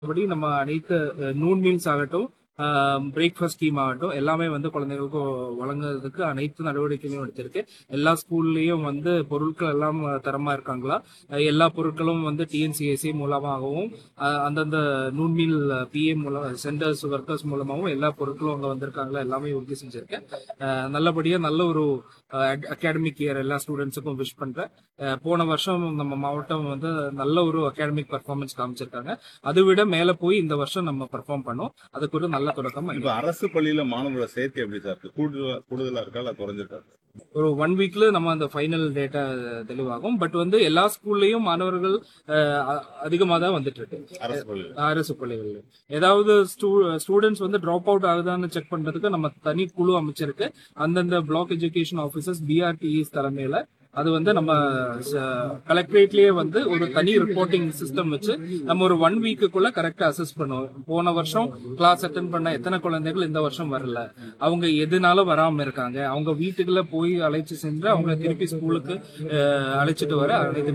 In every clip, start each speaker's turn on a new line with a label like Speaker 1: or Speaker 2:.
Speaker 1: படி நம்ம அனைத்து நூன் மீல்ஸ் ஆகட்டும், பிரேக்ஃபாஸ்ட் ஸ்கீம் ஆகட்டும், எல்லாமே வந்து குழந்தைகளுக்கு வழங்குறதுக்கு அனைத்து நடவடிக்கைகளும் எடுத்திருக்கு. எல்லா ஸ்கூல்லயும் வந்து பொருட்கள் எல்லாம் தரமா இருக்காங்களா, எல்லா பொருட்களும் வந்து டிஎன்சிஎஸ்சி மூலமாகவும் அந்தந்த நூன் மீல் பிஎம் மூலம் சென்டர்ஸ் ஒர்க்கர்ஸ் மூலமாகவும் எல்லா பொருட்களும் அங்கே வந்திருக்காங்களா எல்லாமே உறுதி செஞ்சிருக்கேன். நல்லபடியா நல்ல ஒரு அகாடமிக் இயர் எல்லா ஸ்டூடெண்ட்ஸுக்கும் விஷ் பண்றேன். போன வருஷம் நம்ம மாவட்டம் வந்து நல்ல ஒரு அகாடமிக் பர்ஃபார்மன்ஸ் காமிச்சிருக்காங்க. அதை விட மேல போய் இந்த வருஷம் நம்ம பெர்ஃபார்ம் பண்ணோம். அதுக்கு ஒரு நல்ல தொடக்கம்.
Speaker 2: இப்ப அரசு பள்ளியில மாணவர்களோட சேர்க்கை எப்படி சார் இருக்கு? கூடுதலா இருக்கா இல்ல குறைஞ்சிருக்கா?
Speaker 1: ஒரு 1 வீக்ல நம்ம அந்த ஃபைனல் டேட்டா தெளிவாகும். பட் வந்து எல்லா ஸ்கூல்லயும் மாணவர்கள் அதிகமாக தான் வந்துட்டு இருக்கு அரசு பள்ளிகள். ஏதாவது ஸ்டூடெண்ட்ஸ் வந்து டிராப் அவுட் ஆகுதான்னு செக் பண்றதுக்கு நம்ம தனி குழு அமைச்சிருக்கு. அந்தந்த பிளாக் எஜுகேஷன் ஆபீசர்ஸ் பிஆர்டிஇஸ் தலைமையில அது வந்து நம்ம கலெக்டரேட்லயே வந்து ஒரு தனி ரிப்போர்ட்டிங் சிஸ்டம் வச்சு நம்ம ஒரு 1 வீக்குள்ள கரெக்டா அசஸ் பண்ணுவோம். போன வருஷம் கிளாஸ் அட்டென்ட் பண்ண எத்தனை குழந்தைகள் இந்த வருஷம் வரல, அவங்க எதுனால வராம இருக்காங்க, அவங்க வீட்டுக்குள்ள போய் அழைச்சு சென்று அவங்க திருப்பி ஸ்கூலுக்கு அழைச்சிட்டு வர அனைத்து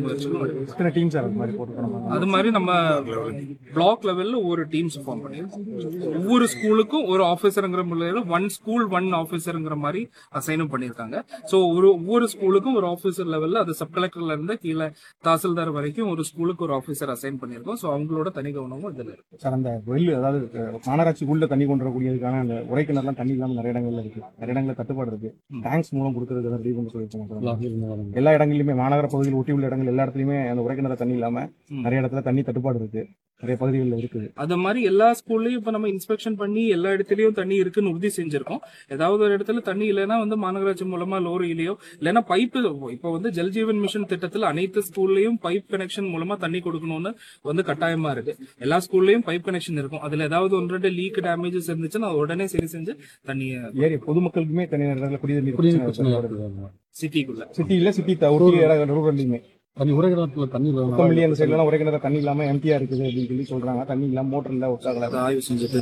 Speaker 1: முயற்சிகளும் அது மாதிரி நம்ம பிளாக் லெவல்ல ஒரு டீம்ஸ் ஃபார்ம் பண்ணிருக்கோம். ஒவ்வொரு ஸ்கூலுக்கும் ஒரு ஆபீசர்ங்கிற முறையில 1 ஸ்கூல் 1 ஆபீசர்ங்கிற மாதிரி அசைனும் பண்ணிருக்காங்க. சோ ஒவ்வொரு ஸ்கூலுக்கும் ஒரு ஆபீசர் லெவல்ல அது சப் கலெக்டர்ல இருந்து கீழே தாசில்தார் வரைக்கும் ஒரு ஸ்கூலுக்கு ஒரு ஆபீசர் அசைன் பண்ணிருக்கோம். சோ அவங்களோட தனி கவனமும் இதுல இருக்கு.
Speaker 3: சார், அந்த வெயில் அதாவது மாநகராட்சி உள்ள தண்ணி கொண்டு வரக்கூடியதுக்கான அந்த உரைக்கிணறுலாம் தண்ணி இல்லாம நிறைய இடங்கள்ல இருக்கு, நிறைய இடங்கள்ல தட்டுப்பாடு இருக்கு. டேங்க்ஸ் மூலம் கொடுக்கறதுக்கு சொல்லியிருக்காங்க. எல்லா இடங்களிலுமே மாநகர பகுதியில் ஒட்டி உள்ள இடங்கள் எல்லா இடத்துலயுமே அந்த உரைக்கிணறு தண்ணி இல்லாம நிறைய இடத்துல தண்ணி தட்டுப்பாடு இருக்கு, நிறைய பகுதிகளில் இருக்குது.
Speaker 1: அது மாதிரி எல்லா ஸ்கூல்லயும் இப்ப நம்ம இன்ஸ்பெக்ஷன் பண்ணி எல்லா இடத்துலயும் தண்ணி இருக்குன்னு உறுதி செஞ்சிருக்கோம். ஏதாவது ஒரு இடத்துல தண்ணி இல்லைன்னா வந்து மாநகராட்சி மூலமா லோரியிலயோ இல்லைன்னா பைப்பு, இப்ப வந்து ஜல்ஜீவன் மிஷன் திட்டத்தில் அனைத்து ஸ்கூல்லயும் பைப் கனெக்ஷன் மூலமா தண்ணி கொடுக்கணும்னு வந்து கட்டாயமா இருக்கு. எல்லா ஸ்கூல்லயும் பைப் கனெக்ஷன் இருக்கும். அதுல ஏதாவது 1-2 லீக் டேமேஜஸ் இருந்துச்சுன்னா உடனே சரி செஞ்சு தண்ணியை
Speaker 3: ஏரி பொதுமக்களுக்குமே தனி நேரத்தில் குடிநீர் சிட்டியில சிட்டி ரூரல்லையுமே
Speaker 4: தண்ணி உரைக்கிணத்துல தண்ணி
Speaker 3: அந்த சைட்லாம் உரைக்கிணறு தண்ணி இல்லாம எம்டியா இருக்குது அப்படின்னு சொல்லி சொல்றாங்க. தண்ணி இல்லாம மோட்டர் இல்ல ஒட்டாகல
Speaker 1: ஆய்வு செஞ்சுட்டு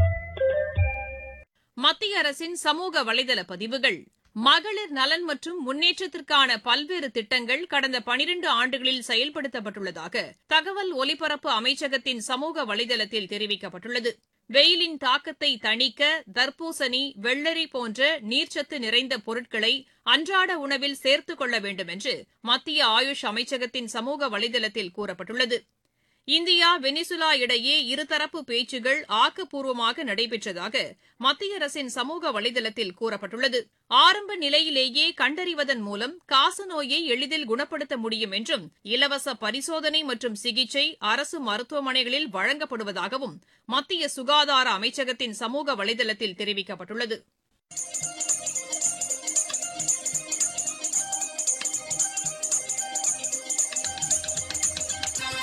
Speaker 5: மத்திய அரசின் சமூக வலைதள பதிவுகள். மகளிர் நலன் மற்றும் முன்னேற்றத்திற்கான பல்வேறு திட்டங்கள் கடந்த 12 ஆண்டுகளில் செயல்படுத்தப்பட்டுள்ளதாக தகவல் ஒலிபரப்பு அமைச்சகத்தின் சமூக வலைதளத்தில் தெரிவிக்கப்பட்டுள்ளது. வெயிலின் தாக்கத்தை தணிக்க தர்பூசணி, வெள்ளரி போன்ற நீர்ச்சத்து நிறைந்த பொருட்களை அன்றாட உணவில் சேர்த்துக் கொள்ள வேண்டும் என்று மத்திய ஆயுஷ் அமைச்சகத்தின் சமூக வலைதளத்தில் கூறப்பட்டுள்ளது. இந்தியா வெனிசுலா இடையே இருதரப்பு பேச்சுகள் ஆக்கப்பூர்வமாக நடைபெற்றதாக மத்திய அரசின் சமூக வலைதளத்தில் கூறப்பட்டுள்ளது. ஆரம்ப நிலையிலேயே கண்டறிவதன் மூலம் காசநோயை எளிதில் குணப்படுத்த முடியும் என்றும் இலவச பரிசோதனை மற்றும் சிகிச்சை அரசு மருத்துவமனைகளில் வழங்கப்படுவதாகவும் மத்திய சுகாதார அமைச்சகத்தின் சமூக வலைதளத்தில் தெரிவிக்கப்பட்டுள்ளது.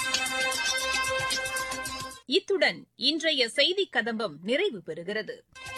Speaker 5: இத்துடன் இன்றைய செய்திக் கதம்பம் நிறைவு பெறுகிறது.